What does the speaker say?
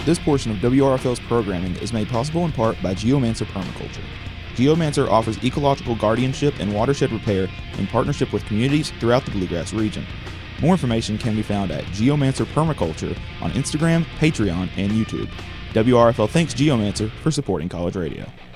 This portion of WRFL's programming is made possible in part by Geomancer Permaculture. Geomancer offers ecological guardianship and watershed repair in partnership with communities throughout the Bluegrass region. More information can be found at Geomancer Permaculture on Instagram, Patreon, and YouTube. WRFL thanks Geomancer for supporting college radio.